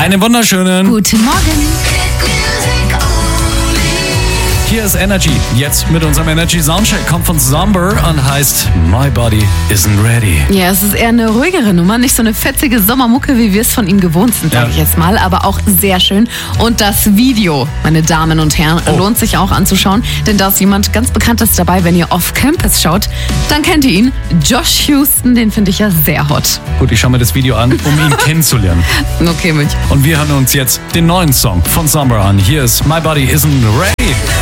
Einen wunderschönen Guten Morgen. Hier ist Energy. Jetzt mit unserem Energy Soundcheck. Kommt von Zomber und heißt My Body Isn't Ready. Ja, es ist eher eine ruhigere Nummer. Nicht so eine fetzige Sommermucke, wie wir es von ihm gewohnt sind, sage ich jetzt mal. Aber auch sehr schön. Und das Video, meine Damen und Herren, lohnt sich auch anzuschauen. Denn da ist jemand ganz Bekanntes dabei. Wenn ihr Off Campus schaut, dann kennt ihr ihn. Josh Houston, den finde ich ja sehr hot. Gut, ich schaue mir das Video an, um ihn kennenzulernen. Okay, Münch. Und wir hören uns jetzt den neuen Song von Zomber an. Hier ist My Body Isn't Ready.